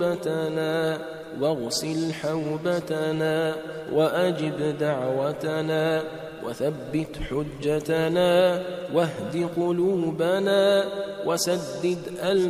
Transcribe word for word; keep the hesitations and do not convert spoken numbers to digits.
توبتنا واغسل حوبتنا وأجب دعوتنا وثبت حجتنا واهد قلوبنا وسدد ألسنتنا